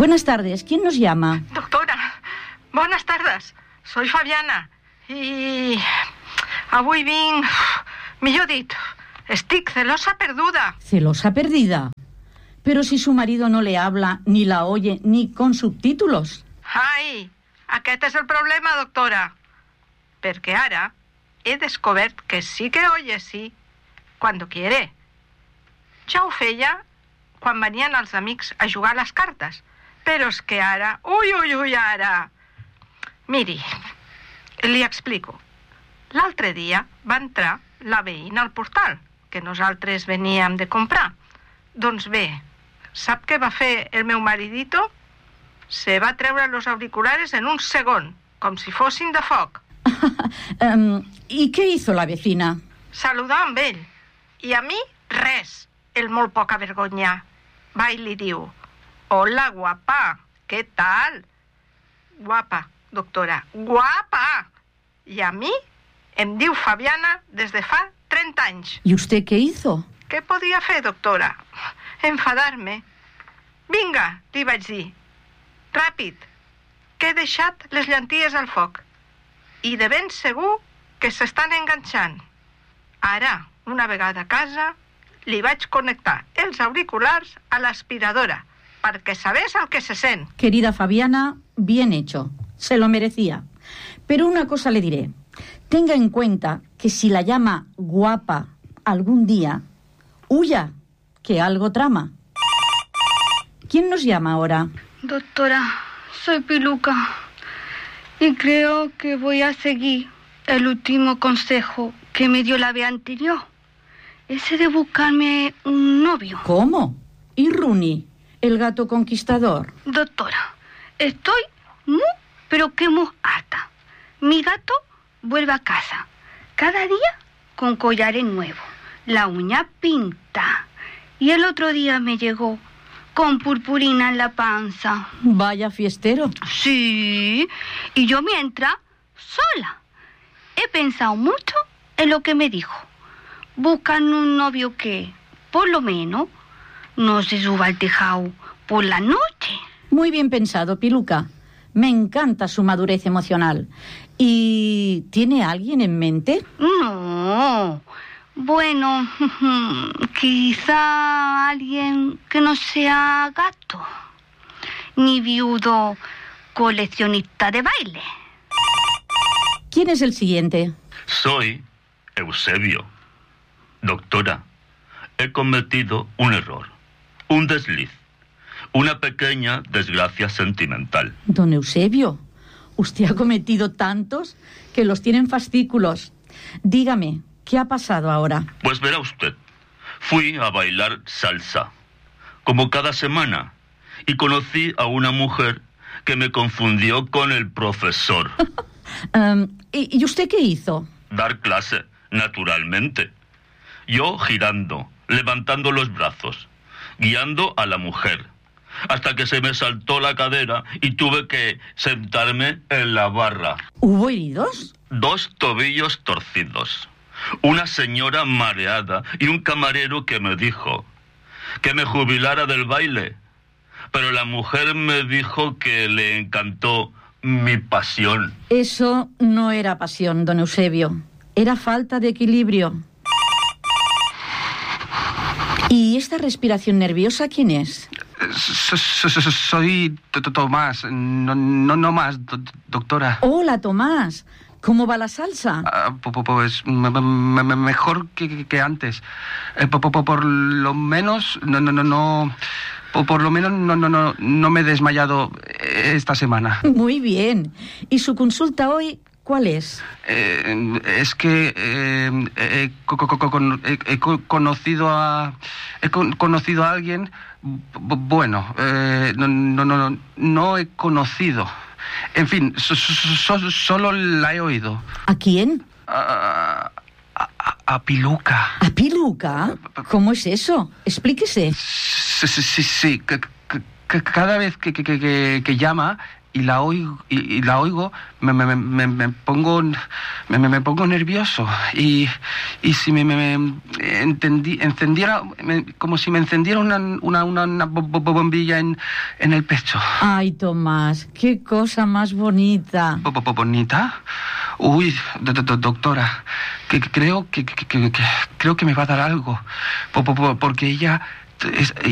Buenas tardes, ¿quién nos llama? Doctora, buenas tardes. Soy Fabiana i avui vinc, millor dit, estic celosa perduda. ¿Celosa perdida? Pero si su marido no le habla, ni la oye, ni con subtítulos. Ai, aquest és el problema, doctora. Perquè ara he descobert que sí que oye sí, cuando quiere. Ja ho feia quan venien els amics a jugar a les cartes. Però és que ara... Ui, ara... Miri, li explico. L'altre dia va entrar la veïna al portal, que nosaltres veníem de comprar. Doncs bé, sap què va fer el meu maridito? Se va treure los auriculares en un segon, com si fossin de foc. ¿Y qué hizo la vecina? Saludar amb ell. I a mi, res. El molt poca vergonya. Va i li diu: hola, guapa, ¿qué tal? Guapa, doctora, guapa. I a mi em diu Fabiana des de fa 30 anys. ¿Y usted qué hizo? Què podia fer, doctora? Enfadar-me. Vinga, li vaig dir. Ràpid, que he deixat les llenties al foc. I de ben segur que s'estan enganxant. Ara, una vegada a casa, li vaig connectar els auriculars a l'aspiradora perquè sabés el que se sent. Querida Fabiana, bien hecho. Se lo merecía. Pero una cosa le diré. Tenga en cuenta que si la llama guapa algún día, huya, que algo trama. ¿Quién nos llama ahora? Doctora, soy Piluca y creo que voy a seguir el último consejo que me dio la vez anterior. Ese de buscarme un novio. ¿Cómo? ¿Y Rooney, el gato conquistador? Doctora, estoy pero que muy harta. Mi gato vuelve a casa cada día con collares nuevos, la uña pinta. Y el otro día me llegó con purpurina en la panza. Vaya fiestero. Sí, y yo mientras, sola. He pensado mucho en lo que me dijo. Buscan un novio que, por lo menos, no se suba al tejado por la noche. Muy bien pensado, Piluca. Me encanta su madurez emocional. ¿Y tiene alguien en mente? No. Bueno, quizá alguien que no sea gato, ni viudo coleccionista de baile. ¿Quién es el siguiente? Soy Eusebio. Doctora, he cometido un error, un desliz, una pequeña desgracia sentimental. Don Eusebio, usted ha cometido tantos que los tienen fascículos. Dígame, ¿qué ha pasado ahora? Pues verá usted, fui a bailar salsa, como cada semana, y conocí a una mujer que me confundió con el profesor. ¿Y usted qué hizo? Dar clase, naturalmente. Yo girando, levantando los brazos, guiando a la mujer, hasta que se me saltó la cadera y tuve que sentarme en la barra. ¿Hubo heridos? 2 tobillos torcidos, una señora mareada y un camarero que me dijo que me jubilara del baile. Pero la mujer me dijo que le encantó mi pasión. Eso no era pasión, don Eusebio. Era falta de equilibrio. ¿Y esta respiración nerviosa quién es? Soy Tomás, no más, doctora. Hola, Tomás. ¿Cómo va la salsa? Pues mejor que antes. Por lo menos no me he desmayado esta semana. Muy bien. ¿Y su consulta hoy cuál es? Es que he conocido a alguien. Bueno, no he conocido. En fin, solo la he oído. ¿A quién? A Piluca. ¿A Piluca? ¿Cómo es eso? Explíquese. Sí. Cada vez que llama, la oigo, me pongo nervioso. Y si encendiera, como si me encendiera una bombilla en el pecho. Ay, Tomás, qué cosa más bonita. ¿Bonita? Uy, doctora, creo que me va a dar algo. Porque ella